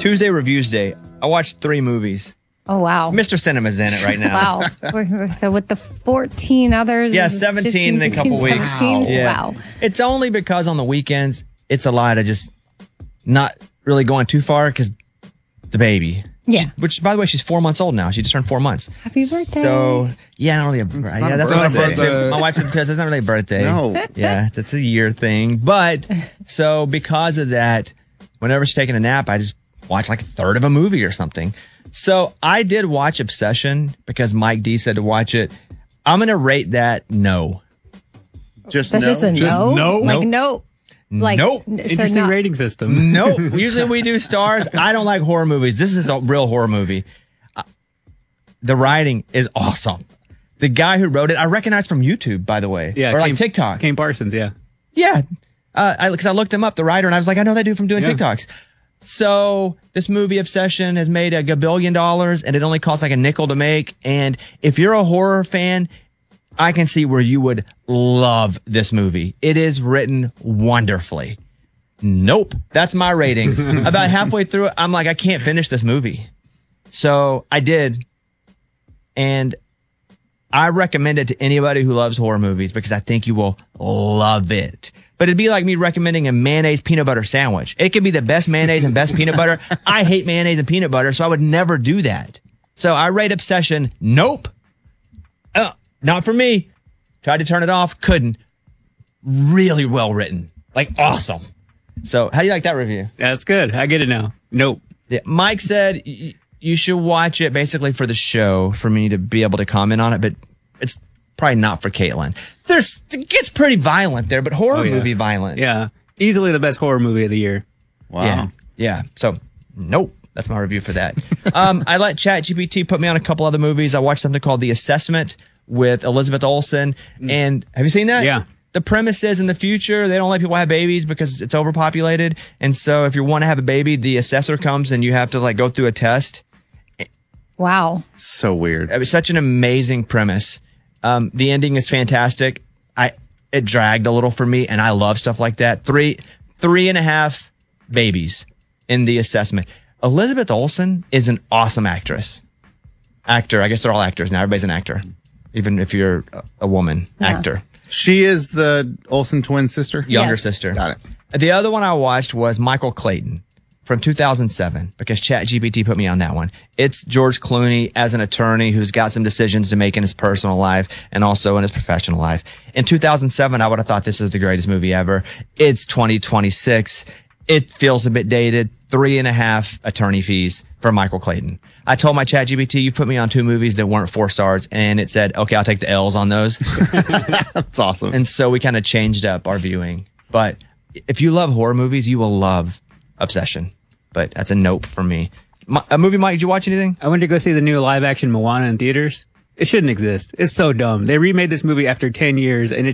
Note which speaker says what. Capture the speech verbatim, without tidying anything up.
Speaker 1: Tuesday Reviews Day. I watched three movies.
Speaker 2: Oh, wow.
Speaker 1: Mister Cinema's in it right now.
Speaker 2: Wow. We're- so with the fourteen others.
Speaker 1: Yeah,
Speaker 2: it's
Speaker 1: seventeen
Speaker 2: fifteen,
Speaker 1: in a couple
Speaker 2: sixteen,
Speaker 1: weeks.
Speaker 2: seventeen?
Speaker 1: Yeah.
Speaker 2: Wow.
Speaker 1: It's only because on the weekends, it's a lot of just not really going too far because the baby.
Speaker 2: Yeah.
Speaker 1: Which, by the way, she's four months old now. She just turned four months.
Speaker 2: Happy birthday.
Speaker 1: So, yeah, not really a birthday.
Speaker 3: not
Speaker 1: Yeah,
Speaker 3: a
Speaker 1: that's what I said.
Speaker 3: birthday.
Speaker 1: too. My wife said to us, it's not really a birthday.
Speaker 3: No.
Speaker 1: Yeah, it's, it's a year thing. But, so because of that, whenever she's taking a nap, I just watch like a third of a movie or something. So I did watch Obsession because Mike D said to watch it. I'm going to rate that no.
Speaker 3: Just
Speaker 2: That's
Speaker 3: no.
Speaker 2: just a
Speaker 4: Just
Speaker 2: no?
Speaker 4: no?
Speaker 2: Like,
Speaker 1: Nope.
Speaker 2: no. Like,
Speaker 1: Nope.
Speaker 2: n- so
Speaker 4: Interesting
Speaker 2: not-
Speaker 4: rating system.
Speaker 1: No, usually we do stars. I don't like horror movies. This is a real horror movie. Uh, the writing is awesome. The guy who wrote it, I recognize from YouTube, by the way.
Speaker 4: Yeah,
Speaker 1: or like
Speaker 4: Kane-
Speaker 1: TikTok.
Speaker 4: Kane Parsons, yeah.
Speaker 1: Yeah. Uh, I, Because I looked him up, the writer, and I was like, I know that dude from doing
Speaker 4: Yeah.
Speaker 1: TikToks. So this movie Obsession has made a gabillion dollars, and it only costs like a nickel to make. And if you're a horror fan, I can see where you would love this movie. It is written wonderfully. Nope. That's my rating. About halfway through it, I'm like, I can't finish this movie. So I did. And I recommend it to anybody who loves horror movies because I think you will love it. But it'd be like me recommending a mayonnaise peanut butter sandwich. It could be the best mayonnaise and best peanut butter. I hate mayonnaise and peanut butter, so I would never do that. So I rate Obsession, nope. Uh, not for me. Tried to turn it off, couldn't. Really well written. Like awesome. So how do you like that review?
Speaker 4: That's good. I get it now. Nope.
Speaker 1: Yeah, Mike said y- you should watch it basically for the show for me to be able to comment on it, but it's probably not for Caitlin. There's it gets pretty violent there, but horror
Speaker 4: Oh, yeah.
Speaker 1: movie violent.
Speaker 4: Yeah. Easily the best horror movie of the year.
Speaker 3: Wow.
Speaker 1: Yeah. Yeah. So nope. That's my review for that. um, I let ChatGPT put me on a couple other movies. I watched something called The Assessment with Elizabeth Olsen. And have you seen that?
Speaker 4: Yeah.
Speaker 1: The premise is in the future, they don't let people have babies because it's overpopulated. And so if you want to have a baby, the assessor comes and you have to like go through a test.
Speaker 2: Wow.
Speaker 3: So weird.
Speaker 1: It was such an amazing premise. Um, the ending is fantastic. I it dragged a little for me, and I love stuff like that. Three three and a half babies in The Assessment. Elizabeth Olsen is an awesome actress. Actor. I guess they're all actors now. Everybody's an actor, even if you're a, a woman
Speaker 2: Yeah.
Speaker 1: actor.
Speaker 3: She is the Olsen twin sister.
Speaker 1: Younger
Speaker 2: Yes.
Speaker 1: sister.
Speaker 3: Got it.
Speaker 1: The other one I watched was Michael Clayton from two thousand seven because ChatGPT put me on that one. It's George Clooney as an attorney who's got some decisions to make in his personal life and also in his professional life. In two thousand seven, I would have thought this is the greatest movie ever. It's twenty twenty-six. It feels a bit dated. Three and a half attorney fees for Michael Clayton. I told my ChatGPT, you put me on two movies that weren't four stars, and it said, okay, I'll take the L's on those.
Speaker 3: That's awesome.
Speaker 1: And so we kind of changed up our viewing. But if you love horror movies, you will love Obsession. But that's a nope for me. My, a movie, Mike, did you watch anything?
Speaker 4: I went to go see the new live action Moana in theaters. It shouldn't exist. It's so dumb. They remade this movie after ten years and it